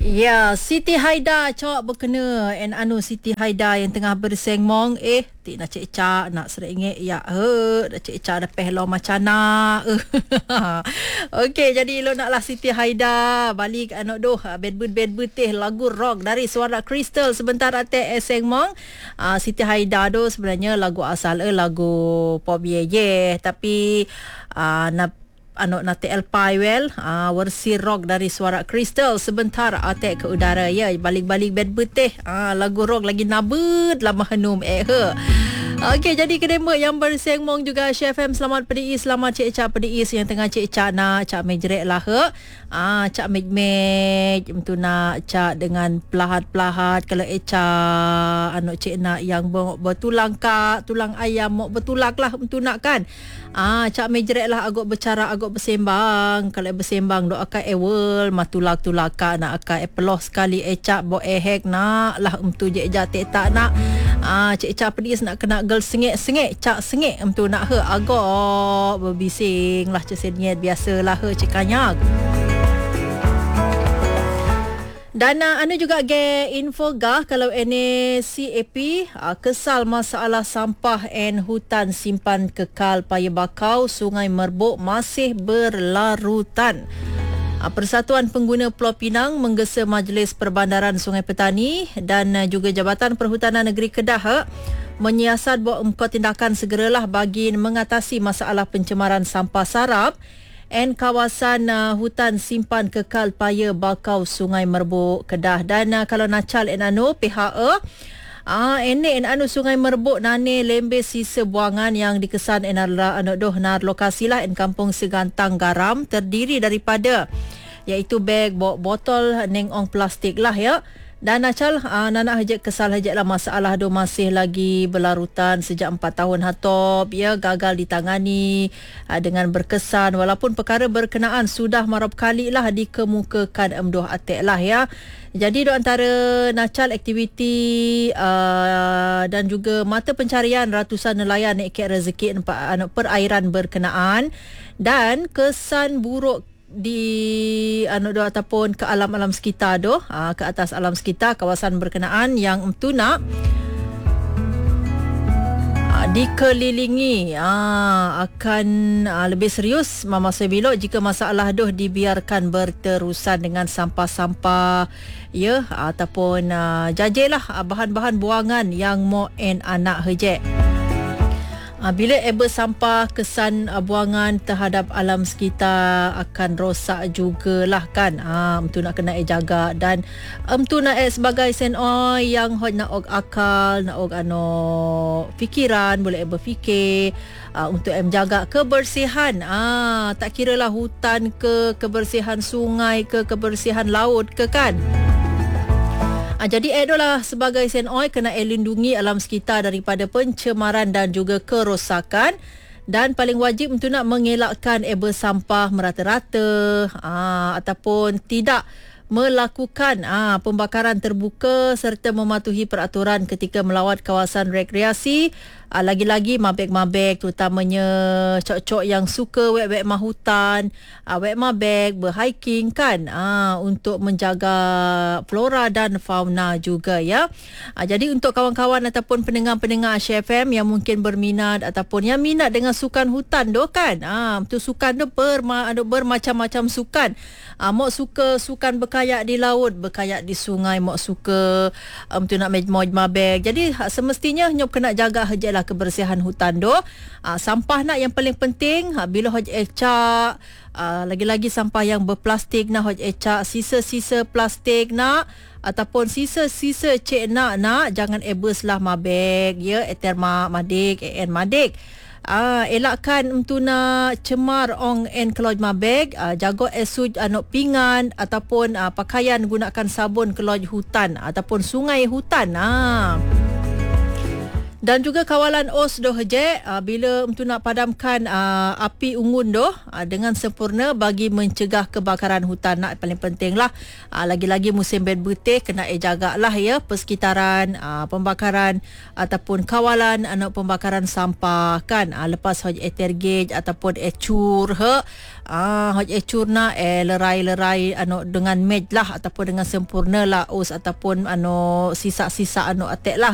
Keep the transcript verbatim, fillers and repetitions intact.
Ya, Siti Haida cak berkena en anu Siti Haida yang tengah bersengmong eh tik nak cek cak nak seringgit ya he nak cek cak dah pehlo macam nak. Okey, jadi lo naklah Siti Haida balik anak doh bed-bed bed-bed teh lagu rock dari Suara Crystal sebentar ate sengmong. Uh, Siti Haida do sebenarnya lagu asal eh lagu pop ye ye tapi uh, nak anak nate Elpai well uh, versi rock dari Suara Crystal sebentar atek ke udara ya balik-balik bed beteh uh, lagu rock lagi nabut lama henum eh he. Okey, jadi kedema yang bersengmong juga Chef M selamat pedi selamat cek cak pedi yang tengah cek cak nak cak mejrek lah he. Ah cak mej-mej untuk nak cak dengan pelahat-pelahat kalau eca anak cek nak yang bertulang kak tulang ayam mau bertulak lah untuk nak kan. Ah cak mejrek lah agak bercara agak bersembang kalau bersembang doa akan ewel matulak-tulak kak nak akan epeloh sekali ecak bo ehek nak lah untuk je jate tak nak. Ah cek cak pedis nak kena gel sengit-sengit cak sengit untuk nak he agak berbising lah ceseniat biasalah he cekanyak. Dan uh, anda juga ge info gah kalau ini C A P uh, kesal masalah sampah en hutan simpan kekal Paya Bakau Sungai Merbuk masih berlarutan. Uh, Persatuan Pengguna Pulau Pinang menggesa Majlis Perbandaran Sungai Petani dan uh, juga Jabatan Perhutanan Negeri Kedah uh, menyiasat buat empat tindakan segeralah bagi mengatasi masalah pencemaran sampah sarap en kawasan uh, hutan simpan kekal Paya Bakau Sungai Merbuk Kedah. Dan uh, kalau nacal en anu pihak e ah ene en anu Sungai Merbuk nane lembe sisa buangan yang dikesan en anu doh nar lokasi lah en Kampung Segantang Garam terdiri daripada iaitu beg botol neng ong plastik lah ya. Dan nacal uh, nana hajat kesal hajat lah masalah tu masih lagi berlarutan sejak empat tahun hatop ya gagal ditangani uh, dengan berkesan walaupun perkara berkenaan sudah marap kali lah dikemukakan emdoh atek lah ya. Jadi do antara nacal aktiviti uh, dan juga mata pencarian ratusan nelayan ikat rezeki uh, perairan berkenaan dan kesan buruk di anu do ataupun ke alam-alam sekitar doh aa, ke atas alam sekitar kawasan berkenaan yang emtu nak aa, dikelilingi aa, akan aa, lebih serius mama sebelok jika masalah doh dibiarkan berterusan dengan sampah-sampah ya aa, ataupun aa, jajelah aa, bahan-bahan buangan yang mo en anak hejek. Bila eba sampah kesan uh, buangan terhadap alam sekitar akan rosak jugalah kan. Ah um, tu nak kena eh jaga dan um, tu nak eh sebagai senoi yang hot nak og akal nak og ano fikiran boleh eh berfikir uh, untuk em jaga kebersihan. Ah tak kiralah hutan ke kebersihan sungai ke kebersihan laut ke kan. Ha, jadi adalah sebagai senoi kena lindungi alam sekitar daripada pencemaran dan juga kerosakan dan paling wajib untuk nak mengelakkan eba sampah merata-rata ha, ataupun tidak melakukan ah, pembakaran terbuka serta mematuhi peraturan ketika melawat kawasan rekreasi. Ah, lagi-lagi mabek-mabek terutamanya cok-cok yang suka wek-wek mah hutan, ah, wek mabek berhiking kan ah, untuk menjaga flora dan fauna juga ya. Ah, jadi untuk kawan-kawan ataupun pendengar-pendengar H F M yang mungkin berminat ataupun yang minat dengan sukan hutan doh kan. Ah, tu sukan tu berma, bermacam-macam sukan. Ah, mau suka sukan berkayak di laut, berkayak di sungai, mau suka um, tu nak moj mabek. Jadi semestinya nyop kena jaga hajalah kebersihan hutan doh. Ah, sampah nak yang paling penting ha, bila hoj ecak ah, lagi-lagi sampah yang berplastik nak hoj ecak sisa-sisa plastik nak ataupun sisa-sisa cek nak nak jangan ebeslah mabek ya eterma madik en madik. Ah, elakkan untuk nak cemar ong en keloj mabeg, ah, jaga esuj anok pingan ataupun ah, pakaian gunakan sabun keloj hutan ataupun sungai hutan. Ah. Dan juga kawalan os doh je uh, bila untuk nak padamkan uh, api unggun doh uh, dengan sempurna bagi mencegah kebakaran hutan. Nak paling penting lah uh, lagi-lagi musim berbetih kena eh jagalah ya persekitaran uh, pembakaran ataupun kawalan anak pembakaran sampah kan. Uh, lepas hoj eh tergej ataupun eh cur he ah hoj eh cur na eh lerai-lerai anu dengan mej lah ataupun dengan sempurna lah os ataupun anu sisa-sisa anu atek lah